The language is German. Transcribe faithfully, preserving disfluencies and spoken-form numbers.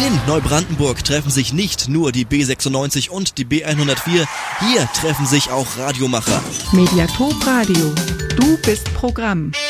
In Neubrandenburg treffen sich nicht nur die B sechsundneunzig und die B hundertvier, hier treffen sich auch Radiomacher. Mediathek Radio. Du bist Programm.